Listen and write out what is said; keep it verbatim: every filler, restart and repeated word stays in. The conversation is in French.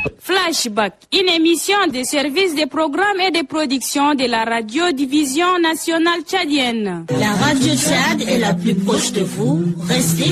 Flashback, une émission des services des programmes et des productions de la radiodivision nationale tchadienne. La radio Tchad est la plus proche de vous. Restez